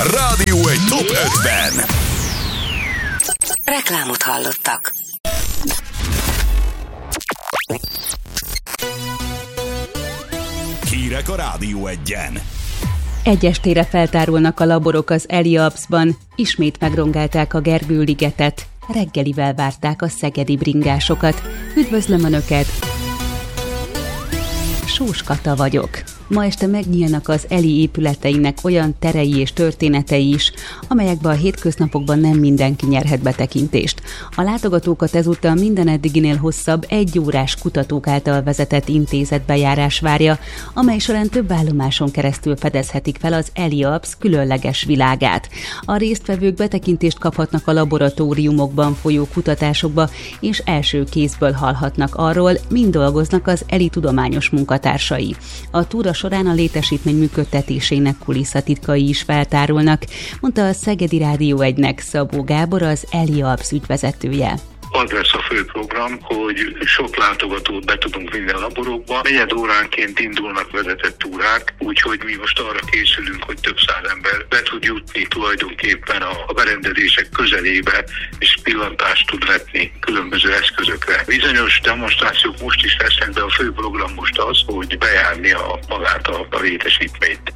Rádió egy Top 50. Reklámot hallottak. Hírek a Rádió Egyen. Egy estére feltárulnak a laborok az Eliabszban, ismét megrongálták a Gergő-ligetet, reggelivel várták a szegedi bringásokat. Üdvözlöm Önöket! Sós Kata vagyok. Ma este megnyílnak az Eli épületeinek olyan terei és történetei is, amelyekbe a hétköznapokban nem mindenki nyerhet betekintést. A látogatókat ezúttal minden eddiginél hosszabb, 1 órás kutatók által vezetett intézetbejárás várja, amely során több állomáson keresztül fedezhetik fel az Eliabsz különleges világát. A résztvevők betekintést kaphatnak a laboratóriumokban folyó kutatásokba, és első kézből hallhatnak arról, mind dolgoznak az Eli tudományos munkatársai. A túra során a létesítmény működtetésének kulisszatitkai is feltárulnak, mondta a Szegedi Rádió 1-nek Szabó Gábor, az Eliabsz ügyvezetője. Az lesz a fő program, hogy sok látogatót be tudunk vinni a laborokba. 4 óránként indulnak vezetett túrák, úgyhogy mi most arra készülünk, hogy több száz ember be tud jutni tulajdonképpen a berendezések közelébe, és pillantást tud vetni különböző eszközökre. Bizonyos demonstrációk most is lesznek, de a fő program most az, hogy bejárni magát a létesítményt.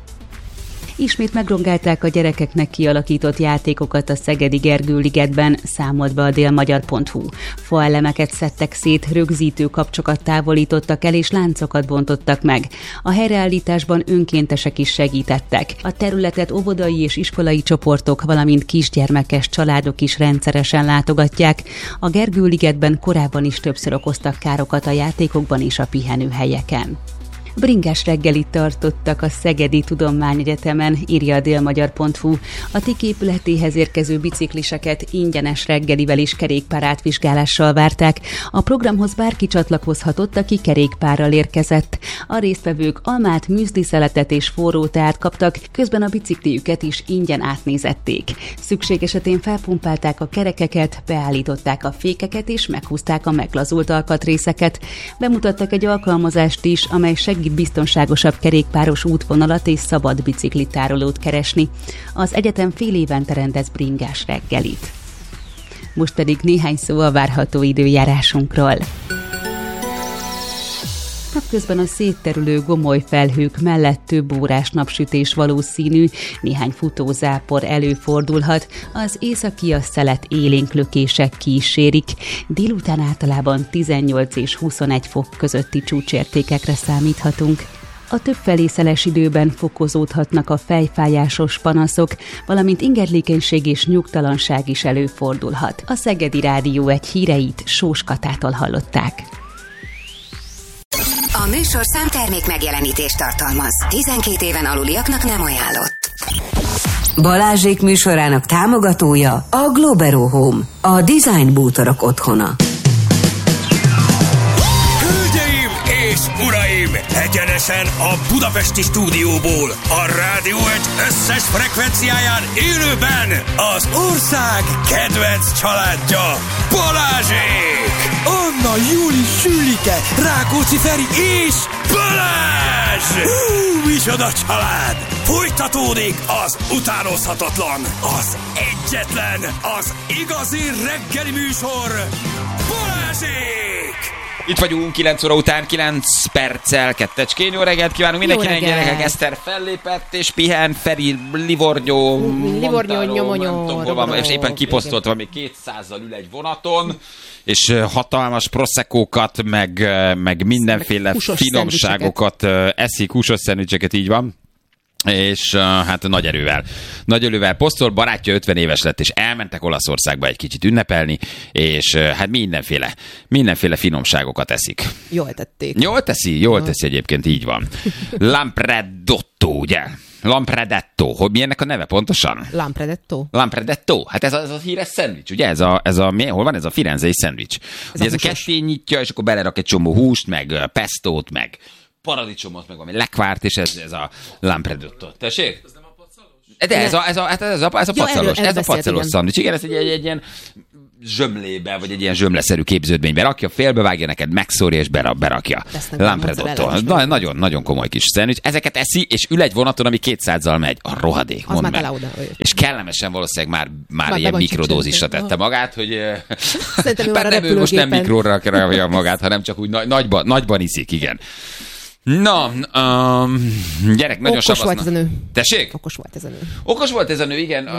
Ismét megrongálták a gyerekeknek kialakított játékokat a szegedi Gergő-ligetben, számolt be a délmagyar.hu. Faelemeket szedtek szét, rögzítő kapcsokat távolítottak el és láncokat bontottak meg. A helyreállításban önkéntesek is segítettek. A területet óvodai és iskolai csoportok, valamint kisgyermekes családok is rendszeresen látogatják. A Gergő-ligetben korábban is többször okoztak károkat a játékokban és a pihenőhelyeken. Bringás reggelit tartottak a Szegedi Tudományegyetemen, írja a délmagyar.hu. A TIK épületéhez érkező bicikliseket ingyenes reggelivel és kerékpárátvizsgálással várták. A programhoz bárki csatlakozhatott, aki kerékpárral érkezett. A résztvevők almát, műzliszeletet és forró teát kaptak, közben a bicikliüket is ingyen átnézették. Szükség esetén felpumpálták a kerekeket, beállították a fékeket és meghúzták a meglazult alkatrészeket. Bemutattak egy alkalmazást is, amely segít biztonságosabb kerékpáros útvonalat és szabad biciklitárolót keresni. Az egyetem fél évente rendez bringás reggelit. Most pedig néhány szó a várható időjárásunkról. Napközben a szétterülő gomoly felhők mellett több órás napsütés valószínű, néhány futózápor előfordulhat, az északi szelet élénk lökések kísérik. Délután általában 18 és 21 fok közötti csúcsértékekre számíthatunk. A többfelé szeles időben fokozódhatnak a fejfájásos panaszok, valamint ingerlékenység és nyugtalanság is előfordulhat. A Szegedi Rádió 1 híreit Sós Katától hallották. A műsorszám termék megjelenítést tartalmaz. 12 éven aluliaknak nem ajánlott. Balázsék műsorának támogatója a Globero Home, a design bútorok otthona. Hölgyeim és uraim, egyenesen a budapesti stúdióból, a Rádió 1 összes frekvenciáján élőben az ország kedvenc családja, Balázsék! Anna, Júli, Sülike, Rákóczi Feri és Balázs! Micsoda család! Folytatódik az utánozhatatlan, az egyetlen, az igazi reggeli műsor, Balázsék! Itt vagyunk 9 óra után, 9 perccel, kettecskén. Jó reggelt kívánunk mindenkinek, gyerekek. Eszter fellépett és pihen, Feri livornyó, nyomonyó, és éppen kiposztolt valami 200-zal ül egy vonaton, és hatalmas proszekókat, meg mindenféle finomságokat eszik, húsos szendvicseket, így van. És hát nagy erővel posztol, barátja 50 éves lett, és elmentek Olaszországba egy kicsit ünnepelni, és hát mindenféle finomságokat eszik. Jól tették. Jól teszi egyébként, így van. Lampredotto, ugye? Lampredetto. Hogy mi ennek a neve pontosan? Lampredetto. Hát ez a híres szendvics, ugye? Hol van ez a firenzei szendvics? Ez a ketté nyitja, és akkor belerak egy csomó húst, meg pestót, meg paradicsomot, meg valami lekvárt, és ez a lampredotto. Tessék? Ez nem a pacalos? De ez a pacalos. Ez a pacalos szandvics. Igen, ez egy ilyen zsömlébe, vagy egy ilyen zsömleszerű képződménybe rakja, félbevágja neked, megszórja és berakja. Lampredotto. Nagyon, nagyon komoly kis szendvics. Ezeket eszi, és ül egy vonaton, ami 200-zal megy. A rohadék, mondd meg. És kellemesen valószínűleg már ilyen mikrodózisra tette magát, hogy nem ő most nem mikróra rakja magát, hanem csak úgy nagyban iszik, igen. Na, gyerek, nagyon okos volt ez a nő. Tessék? Okos volt ez a nő. Okos volt ez a nő,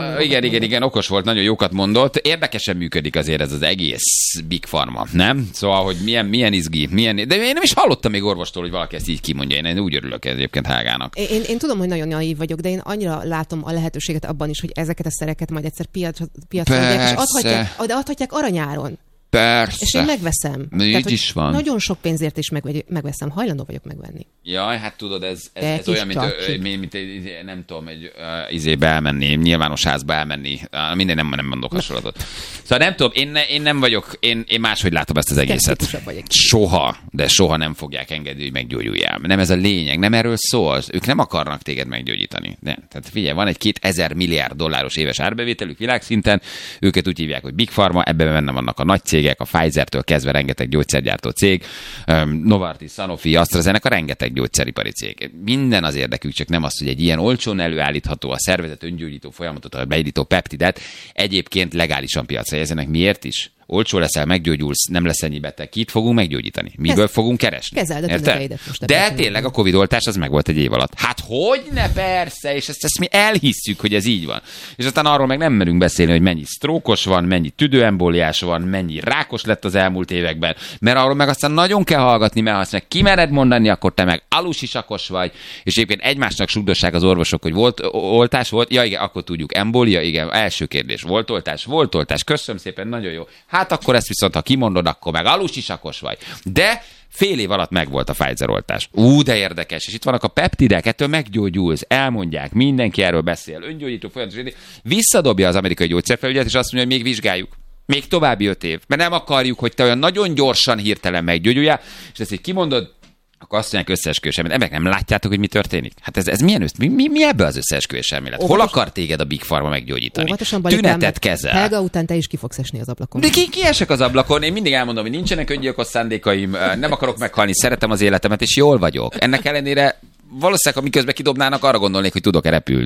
igen, okos volt, nagyon jókat mondott. Érdekesen működik azért ez az egész Big Pharma, nem? Szóval, hogy milyen izgi, de én nem is hallottam még orvostól, hogy valaki ezt így kimondja. Én úgy örülök egyébként Hágának. Én tudom, hogy nagyon naív vagyok, de én annyira látom a lehetőséget abban is, hogy ezeket a szereket majd egyszer piacra adják, és adhatják aranyáron. Persze. És én megveszem. Így is van. Nagyon sok pénzért is megveszem. Hajlandó vagyok megvenni. Jaj, hát tudod, ez olyan, mint nem tudom, egy izébe elmenni, nyilvános házba elmenni. Minden nem mondok hasonlatot. Szóval nem tudom, én nem vagyok, én máshogy látom ezt az egészet. Soha, de soha nem fogják engedni, hogy meggyógyuljál. Nem ez a lényeg, nem erről szól. Ők nem akarnak téged meggyógyítani. Tehát figyelj, van egy 2000 milliárd dolláros éves árbevételük világszinten, őket úgy hívják, hogy Big Pharma, ebben benne vannak a nagy cégek, a Pfizer-től kezdve rengeteg gyógyszergyártó cég, Novartis, Sanofi, AstraZeneca, rengeteg gyógyszeripari cég. Minden az érdekük, csak nem az, hogy egy ilyen olcsón előállítható, a szervezet öngyógyító folyamatot beindító peptidet egyébként legálisan piacra helyezzenek. Miért is? Olcsó leszel, meggyógyulsz, nem lesz ennyi beteg. Kit fogunk meggyógyítani? Miből fogunk keresni? Kezeld a tüneteidet most. De tényleg a Covid oltás az megvolt egy év alatt. Hát hogyne, persze, és ezt mi elhisszük, hogy ez így van. És aztán arról meg nem merünk beszélni, hogy mennyi sztrókos van, mennyi tüdőembóliás van, mennyi rákos lett az elmúlt években, mert arról meg aztán nagyon kell hallgatni, mert ha azt meg kimered mondani, akkor te meg alusisakos vagy, és egyébként egymásnak sugdossák az orvosok, hogy oltás volt. Ja igen, akkor tudjuk, embólia, igen, első kérdés, volt oltás, köszönöm szépen, nagyon jó. Hát akkor ezt viszont, ha kimondod, akkor meg alusisakos vagy. De fél év alatt megvolt a Pfizer oltás. De érdekes. És itt vannak a peptidek, ettől meggyógyulsz, elmondják, mindenki erről beszél, öngyógyító folyamatos. Visszadobja az amerikai gyógyszerfelügyelet, és azt mondja, hogy még vizsgáljuk. Még további 5 év. Mert nem akarjuk, hogy te olyan nagyon gyorsan, hirtelen meggyógyuljál, és ezt így kimondod, akkor azt mondják összeesküvés elmélet. Emberek, nem látjátok, hogy mi történik? Hát ez milyen mi ebből az összeesküvés elmélet? Hol akar téged a Big Pharma meggyógyítani? Tünetet kezel. Helga után te is ki fogsz esni az ablakon. De kiesek az ablakon? Én mindig elmondom, hogy nincsenek öngyilkos szándékaim, nem akarok meghalni, szeretem az életemet, és jól vagyok. Ennek ellenére valószínűleg, miközben kidobnának, arra gondolnék, hogy tudok-e repülni.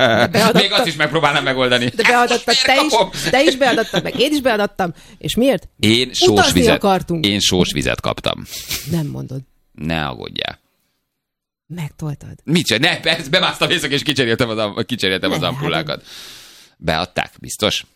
Még azt is megpróbálnám megoldani. De beadattad te is beadattad, meg én is beadattam. És miért? Én sós vizet kaptam. Nem mondod. Ne aggódjál. Megtoltad. Mit csinál? Ne, persze, bemásztam éjszak, és kicseréltem az ampullákat. Beadták, biztos?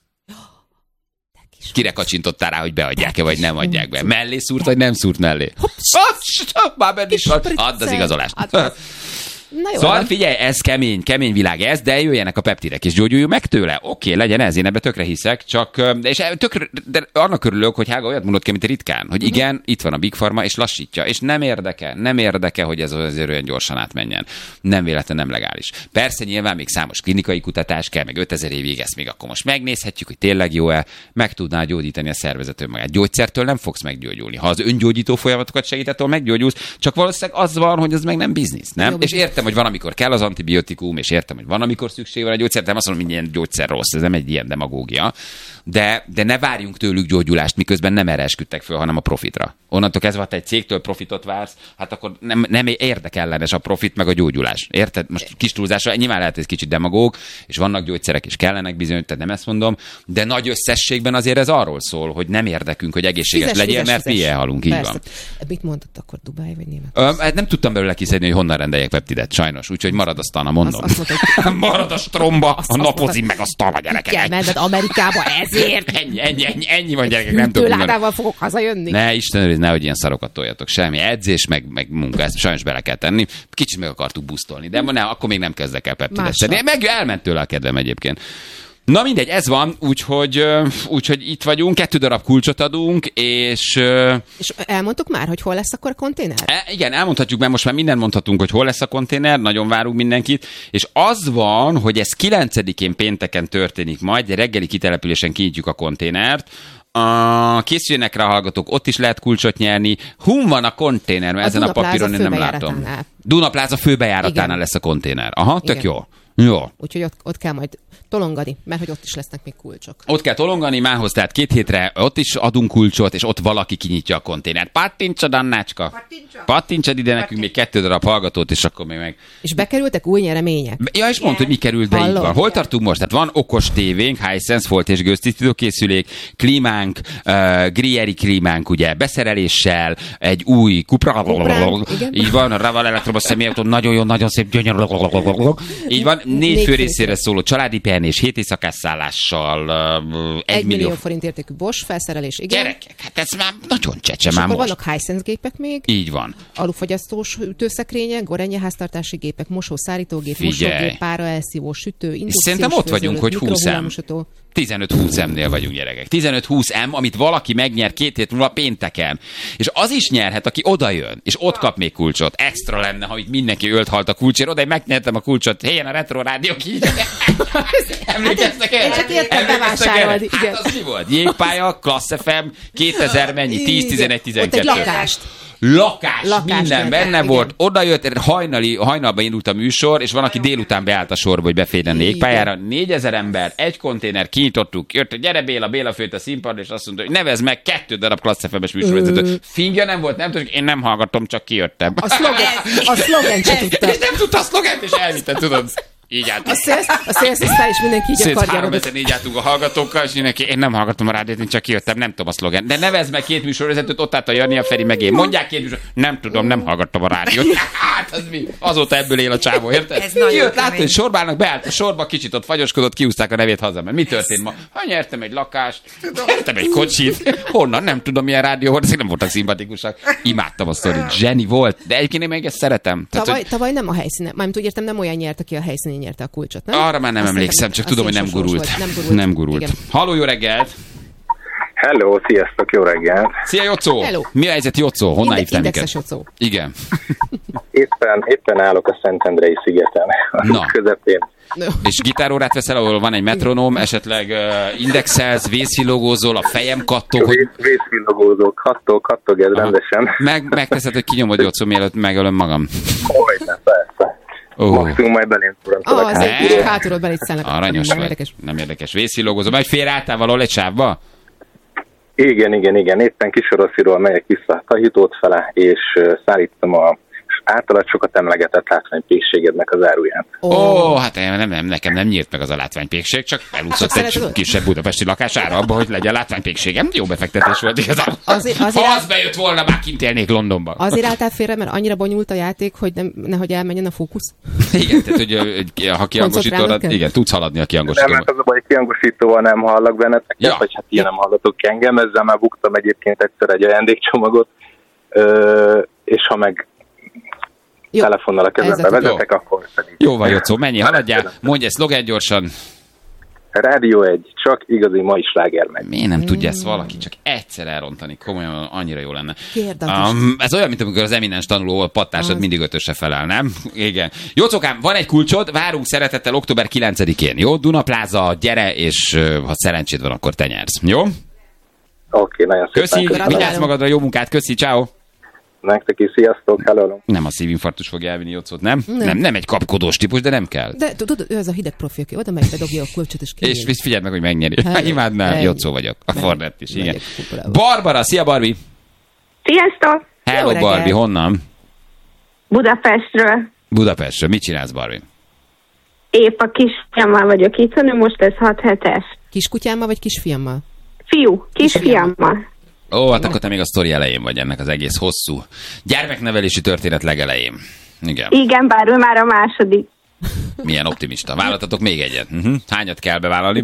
Kire kacsintottál rá, hogy beadják-e, vagy nem adják be? Mellé szúrt, vagy nem szúrt mellé? Már benne is van. Add az igazolást. Szóval figyelj, ez kemény világ ez, de jöjjenek a peptidek, és gyógyuljuk meg tőle. Oké, legyen ez, én ebbe tökre hiszek, de annak örülök, hogy Hága olyat mondott ki, mint ritkán, hogy igen, itt van a Big Pharma, és lassítja, és nem érdeke, hogy ez azért olyan gyorsan átmenjen. Nem véletlen, nem legális. Persze nyilván még számos klinikai kutatás kell, meg 5000 évig ezt még akkor most megnézhetjük, hogy tényleg jó-e, meg tudná gyógyítani a szervezet önmagát. Gyógyszertől nem fogsz meggyógyulni. Ha az öngyógyító folyamatokat segítettől meggyógyulsz, csak valószínűleg az van, hogy az meg nem biznisz, nem? Jó, és értem, hogy van, amikor kell az antibiotikum, és értem, hogy van, amikor szükség van a gyógyszer, de nem azt mondom, hogy ilyen gyógyszer rossz, ez nem egy ilyen demagógia. De ne várjunk tőlük gyógyulást, miközben nem erre esküdtek föl, hanem a profitra. Onnantól kezdve, ha te egy cégtől profitot vársz, hát akkor nem érdekellenes a profit meg a gyógyulás. Érted? Most kis túlzásra, nyilván lehet ez kicsit demagóg, és vannak gyógyszerek, és kellenek bizony, tehát nem ezt mondom, de nagy összességben azért ez arról szól, hogy nem érdekünk, hogy egészséges legyen, mert mi elhalunk, így van. Mit mondott akkor, Dubáj vagy Németország? Nem tudtam belőle kiszedni, hogy honnan rendeljek peptidet, sajnos, úgyhogy marad aztán, mondom. Marad a stromba, a napozim meg aztán a gyerekek. Igen, mented Amerikába ezért. Ennyi van, gyerekek, nem tudom. Tőládával fogok hazajönni. Ne, Isten őriz, nehogy ilyen szarokat toljatok. Semmi edzés, meg munka, ezt sajnos bele kell tenni. Kicsit meg akartuk busztolni, de nem, akkor még nem kezdek el peptidet szedni. Meg elment tőle a kedvem egyébként. Na mindegy, ez van, úgyhogy itt vagyunk, 2 darab kulcsot adunk, és elmondtuk már, hogy hol lesz akkor a konténer? Igen, elmondhatjuk, mert most már mindent mondhatunk, hogy hol lesz a konténer, nagyon várunk mindenkit, és az van, hogy ez 9-én pénteken történik majd, reggeli kitelepülésen kinyitjuk a konténert, készüljenek rá a hallgatók, ott is lehet kulcsot nyerni. Hun van a konténer, mert ezen a papíron én nem látom. Duna Plaza főbejáratánál lesz a konténer. Aha, tök jó. Jó. Úgyhogy ott kell majd tolongani, mert hogy ott is lesznek még kulcsok. Ott kell tolongani, mához, tehát 2 hétre ott is adunk kulcsot, és ott valaki kinyitja a konténert. Pattintsad, Annácska! Pattintsad ide nekünk még 2 darab hallgatót, és akkor még meg... És bekerültek új nyeremények? Ja, és mondd, hogy mi került be, így van. Hol tartunk most? Tehát van okos tévénk, Hisense, folt és gőztisztítókészülék, klímánk, Grieri klímánk, ugye, beszereléssel, egy új Cupra, így van, a Raval elektromos személyautó, nagyon jó, nagyon szép, gyönyörű, így van, 4 fő részére szóló családi pihenés, 7 éjszakás szállással, 1 millió forint értékű Bosch felszerelés, igen. Gyerekek, hát ez már nagyon csecse és már akkor most. vannak Hisense gépek még. Így van. Alufagyasztós ütőszekrények, Gorenje háztartási gépek, mosószárítógép, Figyelj. mosógép, páraelszívó, sütő, indukciós Szerintem ott vagyunk, hogy 20 mikrohullámosító. 15-20 M-nél vagyunk, gyerekek. 15-20 M, amit valaki megnyer 2 hét múlva pénteken. És az is nyerhet, aki odajön, és ott kap még kulcsot. Extra lenne, ha itt mindenki ölt halt a kulcsért, oda megnyertem a kulcsot. Helyen a Retro Rádió ki. Emlékeztek el? Én csak értem bevásárolni. Hát az mi volt? Jégpálya, Klassz FM, 2000 mennyi? 10, 11, 12. Ott egy lakást. Lakás minden benne igen. volt. Oda jött, hajnalban indult a műsor, és van, aki délután beállt a sorba, hogy beférjen légpályára. 4000 ember, egy konténer, kinyitottuk, jött, gyere Béla főtt a színpadra, és azt mondta, hogy nevezd meg 2 darab Klassz FM-es műsorvezetőt. Fingja nem volt, nem tudom, én nem hallgatom, csak kijöttem. A szlogen se tudta. És nem tudta a szlogent, és elvitte, tudod. Így állt. A szélszosztály is mindenki így akarja. 3 meteren így álltunk a hallgatókkal, és neki, én nem hallgatom a rádiót, én csak kijöttem, nem tudom a szlogen. De nevezd meg 2 műsorvezetőt, ott állt a Jani, a Feri meg én. Mondják 2 műsor. Nem tudom, nem hallgattam a rádiót. Hát az mi? Azóta ebből él a csávó, érted? Kijött, látta, hogy sorbálnak, beállt a sorba, kicsit ott fagyoskodott, kiúzták a nevét haza. Mert mi történt ma? Ha nyertem egy lakást, nyertem egy kocsit. Honnan? Nem tudom, milyen rádió volt, ezek nem voltak szimpatikusak. Imádtam a sztorit. Zseni volt, de egyébként én még ezt szeretem. Tavaly nem a helyszínen, mármint úgy értem, nem olyan nyert, aki a helyszínén nyerte a kulcsot, nem? Arra már nem emlékszem, csak tudom, hogy nem gurult. Nem gurult. Halló, jó reggelt! Hello, sziasztok, jó reggelt! Szia, Jocó! Hello. Mi a helyzet, Jocó? Honnan hívtál minket? Indexes Jocó. Igen. Éppen állok a Szentendrei szigeten, a közepén. És gitárórát veszel, ahol van egy metronóm, esetleg indexelsz, vészvillogózol, a fejem kattog, hogy... Vészvillogózok, kattog ez rendesen. Megteszed, hogy kinyomod, Jocó, mielőtt megölöm magam. Hogyne, persze. Maximum majd belém tudom. Azért hátulról belét szállnak. Aranyos vagy. Nem érdekes. Vészvillogózol. Majd félreálltál valahol egy sávba? Igen. Éppen Kisorosziról megyek vissza a Tahitót fele, és szállítom a általad sokat emlegetett látványpékségednek az áruját. Hát nekem nem nyílt meg az a látványpékség, csak elúszott egy kisebb budapesti lakására abba, hogy legyen látványpékségem. Jó befektetés volt igazából. Ha az bejött volna, már kint élnék Londonban. Azért álltál félre, mert annyira bonyolult a játék, hogy nehogy elmenjen a fókusz. Igen, tehát hogy ha kiangosítod, igen, tudsz haladni a kiangosítóval. Nem, hát az a baj, hogy kiangosítóval nem hallak benneteket, vagy hát ilyen nem hallatok engem, ezzel már buktam egyébként egyszer egy ajándékcsomagot, és ha meg telefonnal a kezembe vezetek, akkor pedig... Jó van, Jocó, mennyi, haladjál, mondj egy szlogen gyorsan. Rádió 1, csak igazi mai sláger megy. Miért nem tudja ezt valaki csak egyszer elrontani? Komolyan annyira jó lenne. Ez olyan, mint amikor az eminens tanuló a pattársad mindig 5-ösre felel, nem? Igen. Jocókám, van egy kulcsod, várunk szeretettel október 9-én, jó? Dunapláza, gyere, és ha szerencséd van, akkor te nyersz, jó? Oké, nagyon szépen. Köszi, vigyázz magadra, jó munkát, köszi, ciao. Nektek is, sziasztok, hello. Nem a szívinfarktus fogja elvinni Jocót, nem? Nem egy kapkodós típus, de nem kell. De tudod, ő az a hideg profi, aki oda megy, bedobja a kulcsot, és kinyíl. És figyeld meg, hogy megnyeri. Imádnál, Jocó vagyok. A Fornett is, igen. Barbara, szia Barbie! Sziasztok! Hello Barbie, honnan? Budapestről. Mit csinálsz, Barbie? Épp a kisfiammal vagyok itt, hanem most ez 6 hetes. Kiskutyámmal vagy kisfiammal? Kisfiammal. Ó, hát akkor te még a sztori elején vagy ennek az egész hosszú gyermeknevelési történet legelején. Igen, bár ő már a második. Milyen optimista. Vállaltatok még egyet. Hányat kell bevállalni?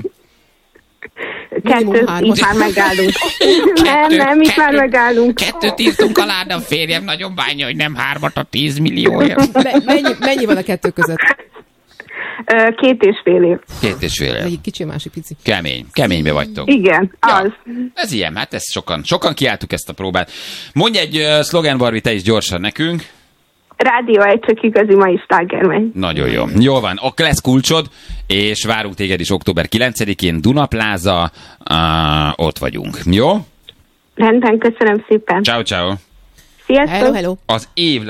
2, itt már megállunk. Nem, itt már megállunk. 2 írtunk alá, de a férjem nagyon bánja, hogy nem 3 a 10 millióért. Mennyi van a 2 között? 2,5 év. 2,5 év. Egy kicsi, másik pici. Keménybe vagytok. Igen, az. Ez ilyen, hát ez sokan kiálltuk ezt a próbát. Mondj egy szlogen, Barbie, te is gyorsan nekünk. Rádió 1, csak igazi mai sláger megy. Nagyon jó. Jól van, akkor lesz kulcsod, és várunk téged is október 9-én, Dunapláza, ott vagyunk. Jó? Rendben, köszönöm szépen. Ciao. Sziasztok. Hello. Az év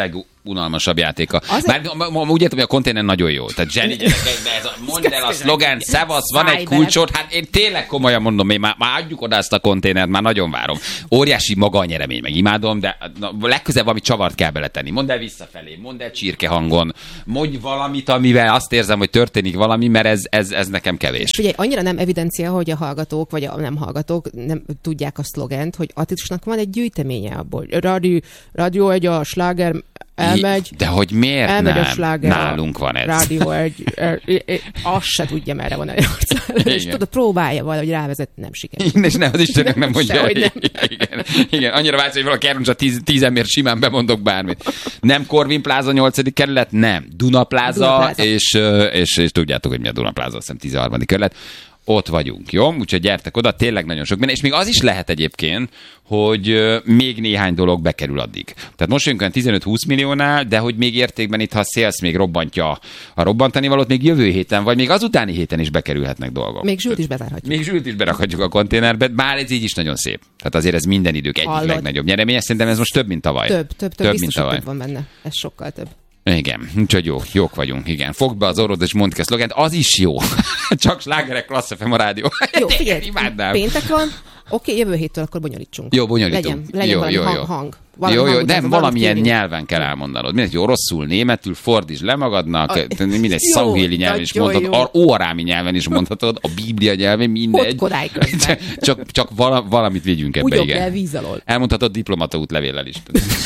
unalmasabb játéka. Már úgy értem, hogy a konténer nagyon jó. Tehát zseni gyerekek, de ez mondd el a szlogán, szevasz, van egy kulcsot, hát én tényleg komolyan mondom, én már adjuk oda ezt a konténert, már nagyon várom. Óriási maga a nyeremény, meg imádom, de legközelebb valami csavart kell beletenni. Mondd el visszafelé, mondd el csirke hangon, mondj valamit, amivel azt érzem, hogy történik valami, mert ez nekem kevés. Figyelj, annyira nem evidencia, hogy a hallgatók, vagy a nem hallgatók nem tudják a szlogent, hogy Attitusnak van egy gyűjteménye abból. Rádió egy a sláger elmegy. De hogy miért elmegy nem? A sláger, nálunk van ez. Rádió egy, azt se tudja, merre van egy arcára. És tudod, próbálja valahogy rávezet, nem sikerül. És az Istennek nem mondja. Igen, annyira változó, hogy valaki elmondja 10 ember simán bemondok bármit. Nem Corvin Pláza 8. kerület, nem. Duna Pláza. És tudjátok, hogy mi a Duna Pláza, azt hiszem 13. kerület. Ott vagyunk, jó? Úgyhogy gyertek oda, tényleg nagyon sok minden. És még az is lehet egyébként, hogy még néhány dolog bekerül addig. Tehát most jönk olyan 15-20 milliónál, de hogy még értékben itt, ha a sales még robbantja a robbantanivalót, még jövő héten, vagy még azutáni héten is bekerülhetnek dolgok. Még zsült is bezárhatjuk. Még zsült is berakhatjuk a konténerbe, bár ez így is nagyon szép. Tehát azért ez minden idők egyik legnagyobb nyeremény. Szerintem ez most több, mint tavaly. Több mint tavaly. Több van benne. Ez sokkal több. Igen, úgyhogy jók vagyunk, igen. Fogd be az orrod és mondd ki a szlogent, az is jó. Csak slágerek, Klassz FM a rádió. Jó, figyelj, péntek van, oké, jövő héttől akkor bonyolítsunk. Jó, bonyolítunk. Legyen valami hang. Jó, nem, valamilyen nyelven kell elmondanod. Mindegy, oroszul, németül, fordítsd le magadnak, mindegy, szauhéli nyelven is mondhatod, óarámi nyelven is mondhatod, a Biblia nyelven, mindegy. Csak valamit vigyünk ebbe, igen. El víz alól. Elmondhatod diplomata útlevéllel is.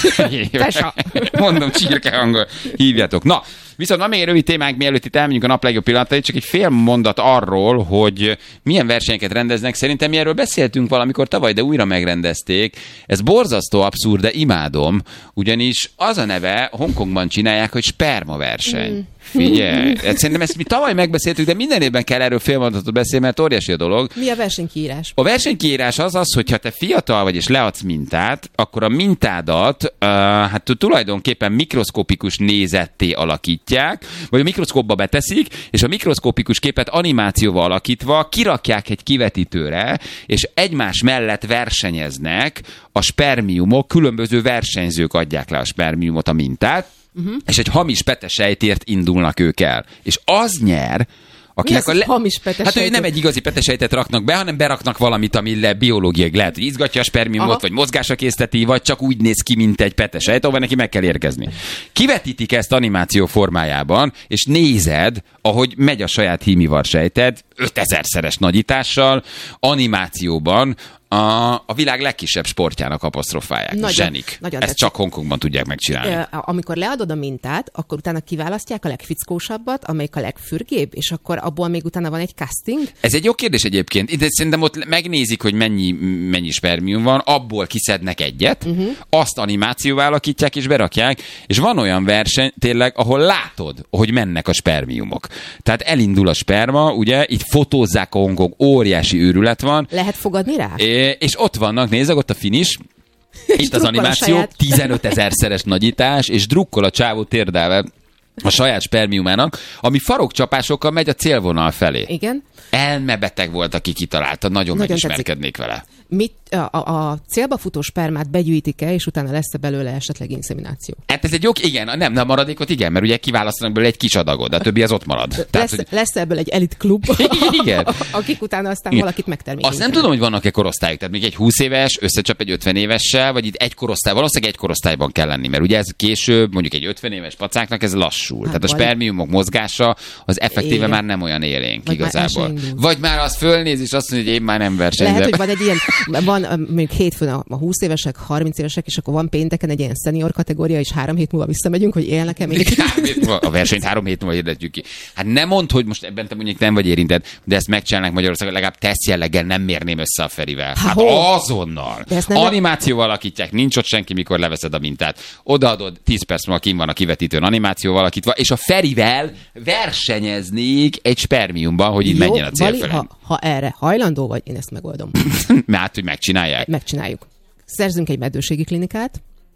Mondom, csirke hangol, hívjátok. Na, viszont van még egy rövid témánk, mielőtt itt elmegyünk a nap legjobb pillanatait, csak egy fél mondat arról, hogy milyen versenyeket rendeznek. Szerintem mi erről beszéltünk valamikor tavaly, de újra megrendezték. Ez borzasztó abszurd, de imádom, ugyanis az a neve, Hongkongban csinálják, hogy sperma verseny. Figyelj, szerintem ezt mi tavaly megbeszéltük, de minden évben kell erről fél mondatot beszélni, mert óriási a dolog. Mi a versenykiírás? A versenykiírás az, hogyha te fiatal vagy és leadsz mintát, akkor a mintádat hát tulajdonképpen mikroszkopikus nézetté alakítják, vagy a mikroszkópba beteszik, és a mikroszkopikus képet animációval alakítva kirakják egy kivetítőre, és egymás mellett versenyeznek a spermiumok, különböző versenyzők adják le a spermiumot, a mintát, és egy hamis petesejtért indulnak ők el. És az nyer, akinek hamis petesejtet? Hát ő nem egy igazi petesejtet raknak be, hanem beraknak valamit, ami biológiai lehet, hogy izgatja a spermiumot, vagy mozgásra készteti, vagy csak úgy néz ki, mint egy petesejt, ahol neki meg kell érkezni. Kivetítik ezt animáció formájában, és nézed, ahogy megy a saját hímivarsejted 5000-szeres nagyítással, animációban, a világ legkisebb sportjának apostrofálják. Zsenik. Ezt csak Hongkongban tudják megcsinálni. Amikor leadod a mintát, akkor utána kiválasztják a legfickósabbat, amelyik a legfürgébb, és akkor abból még utána van egy casting? Ez egy jó kérdés egyébként. De szerintem ott megnézik, hogy mennyi spermium van, abból kiszednek egyet, azt animációval alakítják és berakják, és van olyan verseny tényleg, ahol látod, hogy mennek a spermiumok. Tehát elindul a sperma, ugye, itt fotózzák a Hongkong, óriási őrület van. Lehet fogadni rá? És ott vannak, nézzek, ott a finish, itt az animáció, 15 000-szeres nagyítás, és drukkol a csávó térdelve a saját spermiumának, ami farokcsapásokkal megy a célvonal felé. Igen. Elmebeteg volt, aki kitalálta, nagyon megismerkednék vele. A célba futó spermát begyűjtik-e, és utána lesz belőle esetleg inszemináció? Hát ez egy jó, igen, nem a maradékot, igen, mert ugye kiválasztanak belőle egy kis adagot, de a többi az ott marad. Lesz ebből egy elit klub, igen. akik utána aztán valakit megtermékenyítenek. Azt nem tudom, hogy vannak-e korosztályok, tehát még egy 20 éves összecsap egy 50 évessel, vagy itt egy korosztály, valószínűleg egy korosztályban kell lenni, mert ugye ez később, mondjuk egy 50 éves pacáknak ez lassul. Hát tehát a spermiumok mozgása az effektíve már nem olyan élénk igazából. Vagy már az fölnéz, és azt mondja, hogy én már nem versenyzek. Lehet, hogy van egy ilyen, mondjuk hétfőn a 20 évesek, 30 évesek, és akkor van pénteken egy ilyen senior kategória, és 3 hét múlva visszamegyünk, hogy élnek-e még. A versenyt 3 hét múlva hirdetjük ki. Hát nem mondd, hogy most ebben te mondjuk nem vagy érintett, de ezt megcsinálnak Magyarországon, legalább teszt jelleggel nem mérném össze a Ferivel. Hát azonnal. Animációval alakítják, nincs ott senki, mikor leveszed a mintát. Odaadod, 10 perc múlva kint van a kivetítőn animációval alakítva, és a Ferivel versenyeznék egy spermiumban, hogy így menjen a cél felé. Ha erre hajlandó vagy, én ezt megoldom. Hát, hogy megcsinálják. Megcsináljuk. Szerzünk egy meddőségi klinikát,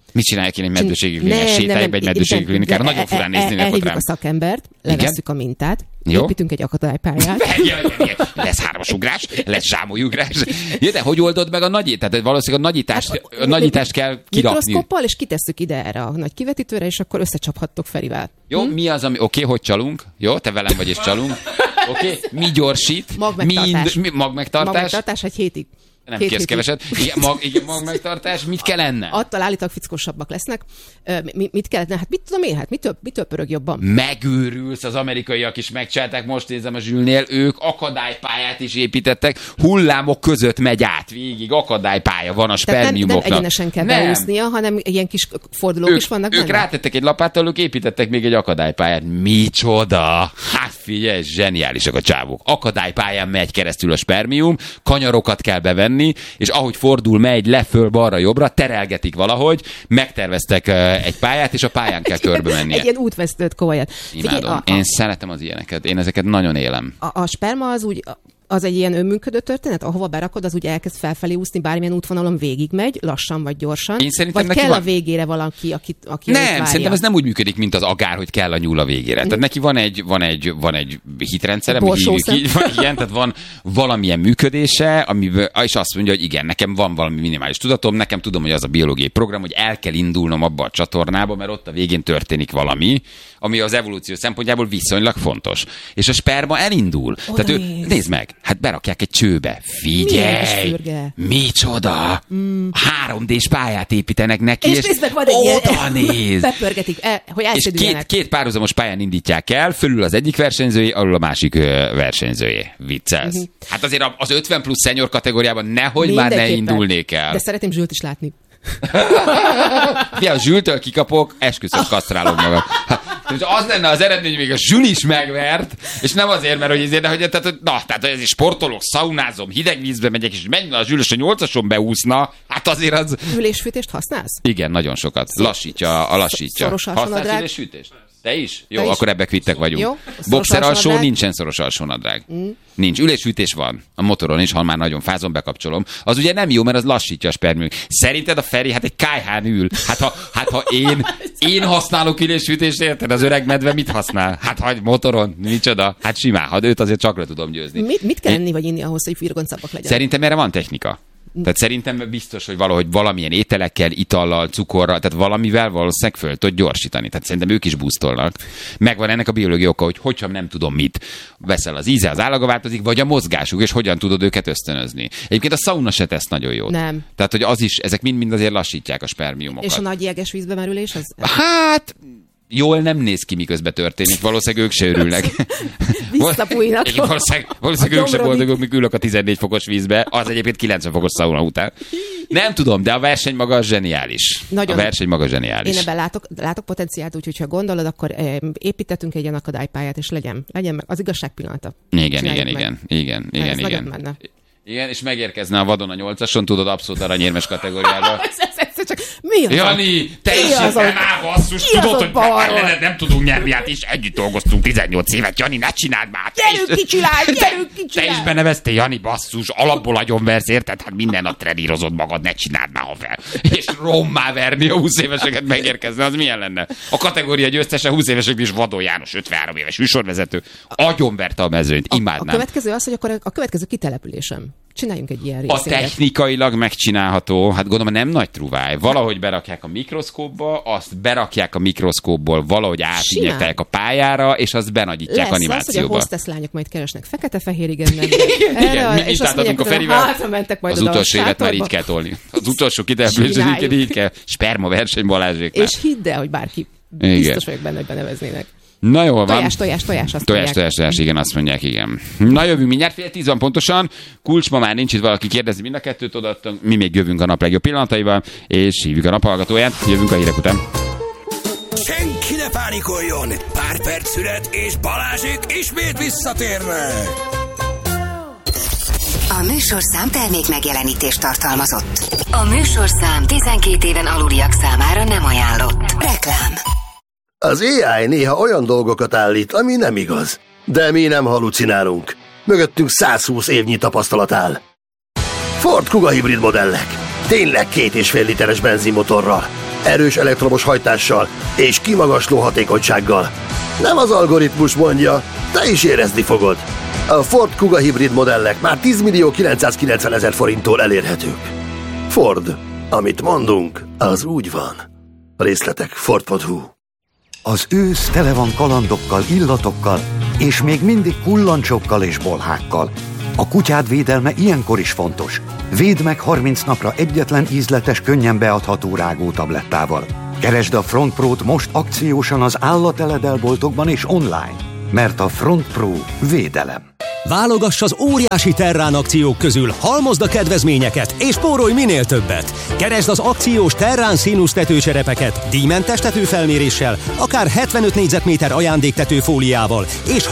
Mit csinálják én egy meddőségi klinikán? Sétálják be egy meddőségi klinikára? Nagyon furán nézni elhívjuk a szakembert, levesszük a mintát, építünk egy akadálypályát. Lesz hármasugrás, lesz zsámolyugrás. De hogy oldod meg a nagyít? Tehát valószínűleg a nagyítást kell kirakni. Mikroszkoppal, és kitesszük ide erre a nagy kivetítőre, és akkor összecsaphattok Ferivel. Jó, mi az, ami... Oké, hogy csalunk? Jó, te velem vagy és csalunk. Oké, mi gyorsít? Magmegtartás. Magmegtartás egy hétig. Nem kérsz keveset. Igen, magmegtartás. Mit kell ennem? Attól állítólag fickósabbak lesznek. Mit kellene? Hát mit tudom én? Hát mitől pörög jobban? Megőrülsz, az amerikaiak is megcsinálták, most nézem a Zsülnél, ők akadálypályát is építettek, hullámok között megy át végig, akadálypálya van a spermiumoknak. Nem egyenesen kell beúsznia, hanem ilyen kis fordulók is vannak benne. Ők rátettek egy lapáttal, ők építettek még egy akadálypályát. Micsoda! Hát figyelj, zseniálisak a csávók. Akadálypályán megy keresztül a spermium, kanyarokat kell bevenni, és ahogy fordul, megy le, föl, balra, jobbra, terelgetik valahogy, megterveztek egy pályát, és a pályán kell körbe mennie. Egy ilyen útvesztőt komolyat. Imádom. Én szeretem az ilyeneket. Én ezeket nagyon élem. A sperma az úgy... Az egy ilyen önműködő történet, ahova berakod, az ugye elkezd felfelé úszni, bármilyen útvonalon végigmegy, lassan vagy gyorsan. Vagy kell a végére valaki, aki nem, szerintem ez nem úgy működik, mint az agár, hogy kell a nyúl a végére. Tehát neki van egy hitrendszere, igen, tehát van valamilyen működése, és azt mondja, hogy igen, nekem van valami minimális tudatom, nekem tudom, hogy az a biológiai program, hogy el kell indulnom abba a csatornába, mert ott a végén történik valami, ami az evolúció szempontjából viszonylag fontos. És a sperma elindul. Tehát nézd meg, hát berakják egy csőbe. Figyelj! Micsoda! 3D-s pályát építenek neki, és oda néz! Bepörgetik, hogy elszedüljenek. Két párhuzamos pályán indítják el, fölül az egyik versenyzője, alul a másik versenyzője. Viccelsz. Hát azért az 50 plusz senior kategóriában nehogy már ne indulnék el. De szeretném Zsült is látni. A Zsültől kikapok, esküszöm, kasztrálom magam. Az lenne az eredmény, hogy még a Zsül is megvert, és nem azért, mert hogy ezért, de hogy tehát ez is sportolok, szaunázom, hideg vízbe megyek, és menne a Zsül, és a 8-ason beúszna, hát azért az... Ülésfűtést használsz? Igen, nagyon sokat. Lassítja. Szoros alsónadrág. Használsz ülésfűtést? Te is? Jó, akkor ebbe kvittek vagyunk. Boxer alsó, nincsen szoros alsónadrág. Nincs. Ülésfűtés van. A motoron is, ha már nagyon fázom, bekapcsolom. Az ugye nem jó, mert az lassítja a spermium. Szerinted a Feri, hát egy kájhán ül. Hát ha én használok ülésfűtést, érted? Az öreg medve mit használ? Hát hagy motoron, micsoda. Hát simán, ha őt azért csak le tudom győzni. Mit kell enni vagy inni ahhoz, hogy virgoncabbak legyen? Szerintem erre van technika. Tehát szerintem biztos, hogy valahogy valamilyen ételekkel, itallal, cukorral, tehát valamivel valószínűleg föl tud gyorsítani. Tehát szerintem ők is boostolnak. Megvan ennek a biológiai oka, hogy hogyha nem tudom mit veszel, az íze, az állaga változik, vagy a mozgásuk, és hogyan tudod őket ösztönözni. Egyébként a szauna se tesz nagyon jót. Nem. Tehát, hogy az is, ezek mind azért lassítják a spermiumokat. És a nagy jeges vízbe merülés? Hát... Jól nem néz ki, miközben történik. Valószínűleg ők se örülnek. Visszapújnak. Valószínűleg ők se boldogok, mikor ülök a 14 fokos vízbe, az egyébként 90 fokos szauna után. Nem tudom, de a verseny maga az zseniális. Nagyon. A verseny maga zseniális. Én ebben látok potenciált, úgyhogy ha gondolod, akkor építettünk egy ilyen akadálypályát, és legyen meg az igazság pillanata. Igen. Igen, és megérkezne a vadon a 8-ason, tudod, abszolút aranyérmes kategóriába. Csak mi az? Jani, te is hiszen basszus, tudod, hogy nem tudunk nyerni, hát is együtt dolgoztunk 18 évet, Jani, ne csináld már! Gyerünk ki csinálj! Te is beneveztél, Jani, basszus, alapból agyonversz, érted? Hát minden nap trenírozod magad, ne csináld már, haver! És rommá verni a 20 éveseket megérkezne, az milyen lenne? A kategória győztese 20 évesek is Vadon János, 53 éves műsorvezető, agyonverte a mezőnyt, imádnám. A következő az, hogy akkor a következő kitelepülésem. Csináljunk egy ilyen részét. A technikailag megcsinálható, hát gondolom nem nagy truváj. Valahogy berakják a mikroszkópba, azt berakják a mikroszkópból, valahogy átinjektálják a pályára, és azt benagyítják animációba. Lesz az, hogy a hostess lányok majd keresnek fekete-fehér igen, mi átadunk a Ferivel. Az utolsó évet már így kell tolni. Az utolsó kitelepülés, így kell. Sperma verseny Balázséknál. És hidd el, hogy bárki biztos vagyok benne, hogy beneveznének. Na jól van. Tojás, igen, azt mondják, igen. Na jövünk mindjárt, 9:10 van pontosan. Kulcs ma már nincs itt, valaki kérdezi, mind a kettőt odaadtunk. Mi még jövünk a nap legjobb pillanataival, és hívjuk a naphallgatóját. Jövünk a hírek után. Senki ne pánikoljon! Pár perc szület, és Balázsék ismét visszatérnek! A műsorszám termék megjelenítést tartalmazott. A műsorszám 12 éven aluliak számára nem ajánlott. Reklám. Az AI néha olyan dolgokat állít, ami nem igaz. De mi nem halucinálunk. Mögöttünk 120 évnyi tapasztalat áll. Ford Kuga hibrid modellek. Tényleg 2,5 literes benzinmotorral. erős elektromos hajtással és kimagasló hatékonysággal. Nem az algoritmus mondja, te is érezni fogod. A Ford Kuga hibrid modellek már 10.990.000 forinttól elérhetők. Ford, amit mondunk, az úgy van. Részletek Ford.hu. Az ősz tele van kalandokkal, illatokkal, és még mindig kullancsokkal és bolhákkal. A kutyád védelme ilyenkor is fontos. Védd meg 30 napra egyetlen ízletes, könnyen beadható rágótablettával. Keresd a Front Pro-t most akciósan az állateledelboltokban és online, mert a Front Pro védelem. Válogass az óriási Terrán akciók közül, halmozd a kedvezményeket és spórolj minél többet. Keresd az akciós Terrán színusz tetőcserepeket díjmentes tetőfelméréssel, akár 75 négyzetméter ajándéktetőfóliával és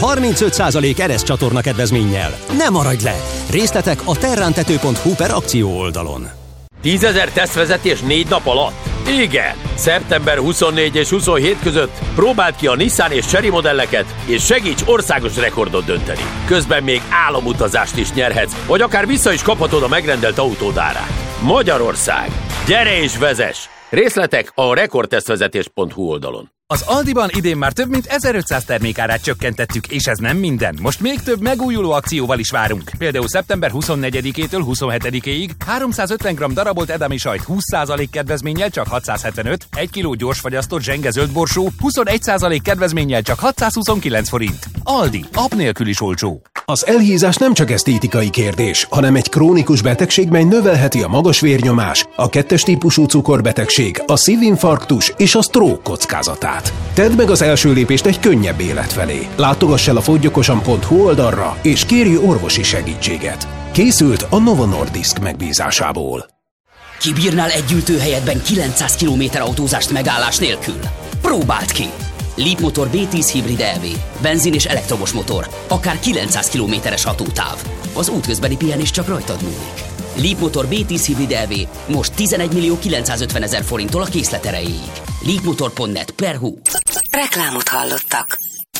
35% ereszcsatorna kedvezménnyel. Ne maradj le! Részletek a terrántető.hu/akció oldalon. 10 000 tesztvezetés 4 nap alatt? Igen! Szeptember 24 és 27 között próbáld ki a Nissan és Chery modelleket, és segíts országos rekordot dönteni. Közben még álomutazást is nyerhetsz, vagy akár vissza is kaphatod a megrendelt autód árát. Magyarország! Gyere és vezess! Részletek a rekordtesztvezetés.hu oldalon. Az Aldiban idén már több mint 1500 termékárát csökkentettük, és ez nem minden. Most még több megújuló akcióval is várunk. Például szeptember 24-től 27-ig 350 g darabolt edami sajt 20% kedvezménnyel csak 675, 1 kg gyorsfagyasztott zsenge zöldborsó 21% kedvezménnyel csak 629 forint. Aldi, app nélkül is olcsó. Az elhízás nem csak esztétikai kérdés, hanem egy krónikus betegség, mely növelheti a magas vérnyomás, a 2-es típusú cukorbetegség, a szívinfarktus és a stroke kockázatát. Tedd meg az első lépést egy könnyebb élet felé. Látogass el a fogyokosan.hu oldalra, és kérj orvosi segítséget. Készült a Novo Nordisk megbízásából. Kibírnál egy gyűjtőhelyedben 900 km autózást megállás nélkül? Próbáld ki! Leapmotor B10 hibrid EV, benzin és elektromos motor, akár 900 km-es hatótáv. Az útközbeni pihenés csak rajtad múlik. Leapmotor B10 hibrid EV most 11.950.000 forinttól a készlet erejéig. Leapmotor.net/hu. Reklámot hallottak.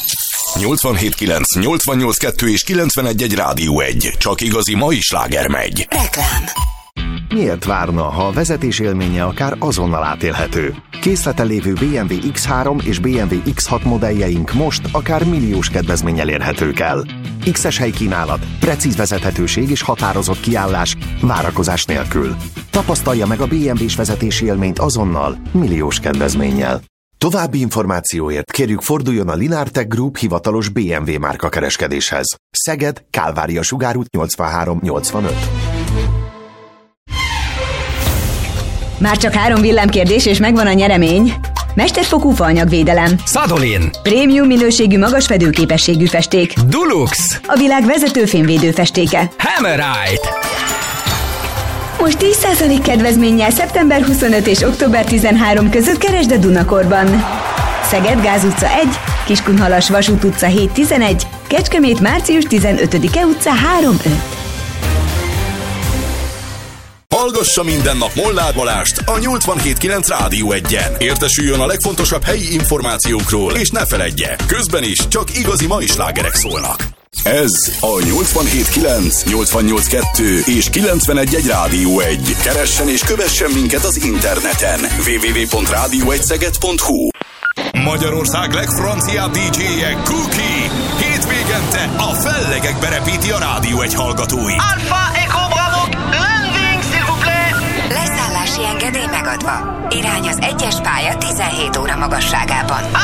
87.9, 88.2 és 91.1 Rádió 1. Csak igazi mai sláger megy. Reklám. Miért várna, ha a vezetés élménye akár azonnal átélhető? Készleten lévő BMW X3 és BMW X6 modelljeink most akár milliós kedvezménnyel érhetők el. X-es helykínálat, precíz vezethetőség és határozott kiállás, várakozás nélkül. Tapasztalja meg a BMW-s vezetési élményt azonnal, milliós kedvezménnyel. További információért kérjük forduljon a Linartech Group hivatalos BMW márka kereskedéshez. Szeged, Kálvária Sugárút 83-85. Már csak 3 villámkérdés, és megvan a nyeremény. Mesterfokú faanyagvédelem. Szadolin. Prémium minőségű, magas fedőképességű festék. Dulux. A világ vezető fémvédő festéke. Hammerite. Most 10% kedvezménnyel szeptember 25 és október 13 között keresd a Dunakorban. Szeged, Gáz utca 1, Kiskunhalas, Vasút utca 7-11, Kecskemét, március 15-e utca 3-5. Hallgassa minden nap Molnár Balást a 87.9 Rádió 1-en. Értesüljön a legfontosabb helyi információkról, és ne feledje, közben is csak igazi mai slágerek szólnak. Ez a 87.9, 88.2 és 91.1 Rádió 1. Keressen és kövessen minket az interneten. www.radio1szeged.hu. Magyarország legfranciább DJ-je Cookie. Hétvégente a fellegekbe repíti a Rádió 1 hallgatói. Alpha Echo Bravo, landing s'il vous plaît. Leszállási engedély megadva. Irány az 1-es pálya 17 óra magasságában.